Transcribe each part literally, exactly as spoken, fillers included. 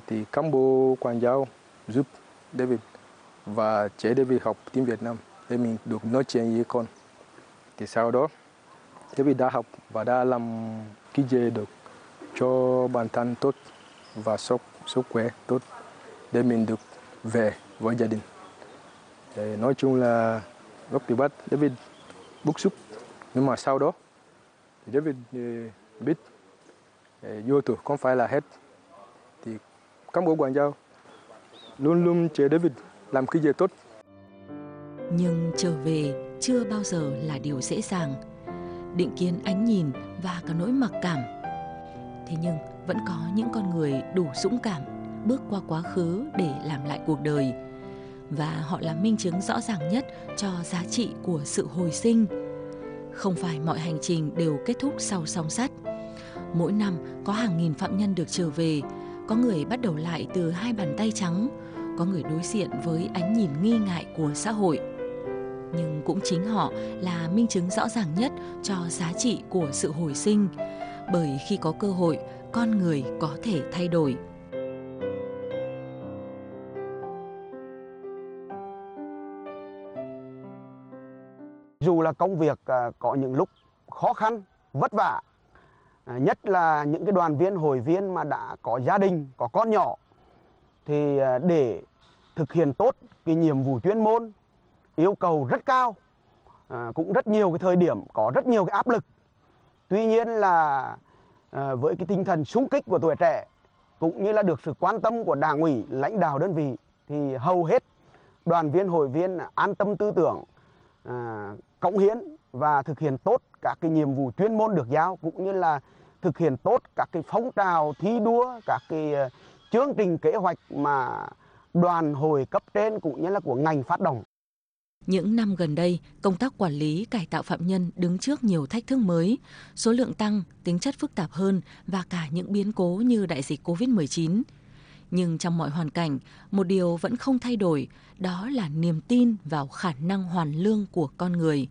thì cán bộ ngoại giao giúp David và chế David học tiếng Việt Nam để mình được nói chuyện với con. Thì sau đó David đã học và đã làm cái gì được cho bản thân tốt và sức sức khỏe tốt để mình được về với gia đình. Thì nói chung là lúc bị bắt David bức xúc, nhưng mà sau đó thì David biết vô tù không phải là hết. Thì cán bộ ngoại giao luôn luôn chế David làm cái gì tốt. Nhưng trở về chưa bao giờ là điều dễ dàng. Định kiến ánh nhìn và cả nỗi mặc cảm. Thế nhưng vẫn có những con người đủ dũng cảm bước qua quá khứ để làm lại cuộc đời. Và họ là minh chứng rõ ràng nhất cho giá trị của sự hồi sinh. Không phải mọi hành trình đều kết thúc sau song sắt. Mỗi năm có hàng nghìn phạm nhân được trở về. Có người bắt đầu lại từ hai bàn tay trắng. Có người đối diện với ánh nhìn nghi ngại của xã hội. Nhưng cũng chính họ là minh chứng rõ ràng nhất cho giá trị của sự hồi sinh. Bởi khi có cơ hội, con người có thể thay đổi. Dù là công việc có những lúc khó khăn, vất vả, nhất là những cái đoàn viên, hội viên mà đã có gia đình, có con nhỏ, thì để thực hiện tốt cái nhiệm vụ chuyên môn yêu cầu rất cao, cũng rất nhiều cái thời điểm có rất nhiều cái áp lực. Tuy nhiên là với cái tinh thần xung kích của tuổi trẻ cũng như là được sự quan tâm của đảng ủy, lãnh đạo đơn vị thì hầu hết đoàn viên, hội viên an tâm tư tưởng, cống hiến và thực hiện tốt các cái nhiệm vụ chuyên môn được giao, cũng như là thực hiện tốt các cái phong trào thi đua, các cái chương trình kế hoạch mà đoàn hội cấp trên cũng như là của ngành phát động. Những năm gần đây, công tác quản lý cải tạo phạm nhân đứng trước nhiều thách thức mới, số lượng tăng, tính chất phức tạp hơn và cả những biến cố như đại dịch covid mười chín. Nhưng trong mọi hoàn cảnh, một điều vẫn không thay đổi, đó là niềm tin vào khả năng hoàn lương của con người.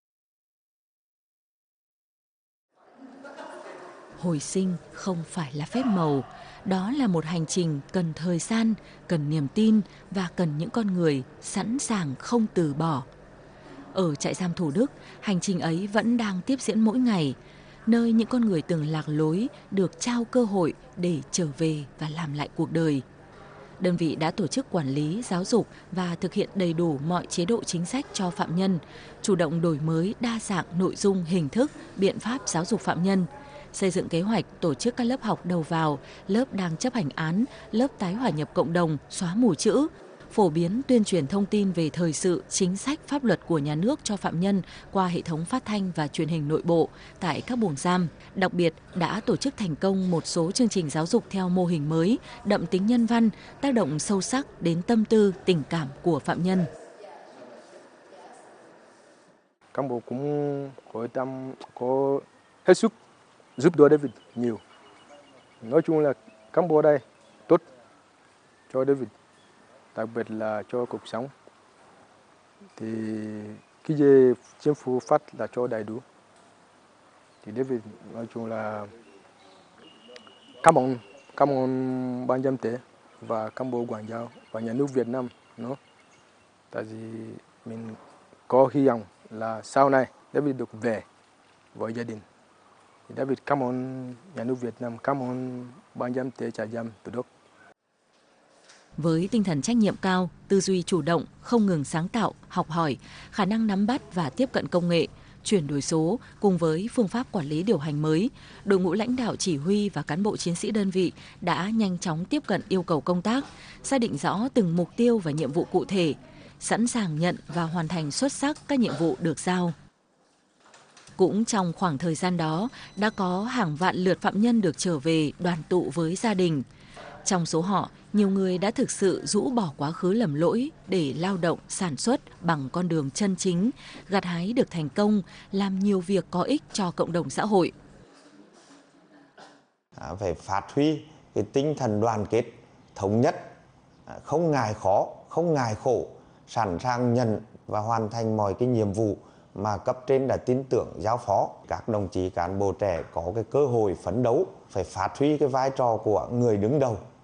Hồi sinh không phải là phép màu, đó là một hành trình cần thời gian, cần niềm tin và cần những con người sẵn sàng không từ bỏ. Ở trại giam Thủ Đức, hành trình ấy vẫn đang tiếp diễn mỗi ngày, nơi những con người từng lạc lối được trao cơ hội để trở về và làm lại cuộc đời. Đơn vị đã tổ chức quản lý, giáo dục và thực hiện đầy đủ mọi chế độ chính sách cho phạm nhân, chủ động đổi mới đa dạng nội dung, hình thức, biện pháp giáo dục phạm nhân, xây dựng kế hoạch tổ chức các lớp học đầu vào, lớp đang chấp hành án, lớp tái hòa nhập cộng đồng, xóa mù chữ, phổ biến tuyên truyền thông tin về thời sự, chính sách, pháp luật của nhà nước cho phạm nhân qua hệ thống phát thanh và truyền hình nội bộ tại các buồng giam. Đặc biệt đã tổ chức thành công một số chương trình giáo dục theo mô hình mới, đậm tính nhân văn, tác động sâu sắc đến tâm tư, tình cảm của phạm nhân. Cán bộ cũng có tâm, có hết sức giúp đỡ David nhiều. Nói chung là cán bộ đây tốt cho David, đặc biệt là cho cuộc sống. Thì cái gì chính phủ phát là cho đầy đủ. Thì David nói chung là cảm ơn, cảm ơn ban giám tế và cán bộ ngoại giao và nhà nước Việt Nam. Nó, tại vì mình có hy vọng là sau này David được về với gia đình. Thì David cảm ơn nhà nước Việt Nam, cảm ơn ban giám tế trại giam Thủ Đức. Với tinh thần trách nhiệm cao, tư duy chủ động, không ngừng sáng tạo, học hỏi, khả năng nắm bắt và tiếp cận công nghệ, chuyển đổi số cùng với phương pháp quản lý điều hành mới, đội ngũ lãnh đạo chỉ huy và cán bộ chiến sĩ đơn vị đã nhanh chóng tiếp cận yêu cầu công tác, xác định rõ từng mục tiêu và nhiệm vụ cụ thể, sẵn sàng nhận và hoàn thành xuất sắc các nhiệm vụ được giao. Cũng trong khoảng thời gian đó, đã có hàng vạn lượt phạm nhân được trở về đoàn tụ với gia đình. Trong số họ, nhiều người đã thực sự rũ bỏ quá khứ lầm lỗi để lao động, sản xuất bằng con đường chân chính, gặt hái được thành công, làm nhiều việc có ích cho cộng đồng xã hội. Phải phát huy cái tinh thần đoàn kết, thống nhất, không ngại khó, không ngại khổ, sẵn sàng nhận và hoàn thành mọi cái nhiệm vụ mà cấp trên đã tin tưởng giao phó. Các đồng chí cán bộ trẻ có cái cơ hội phấn đấu, phải phát huy cái vai trò của người đứng đầu.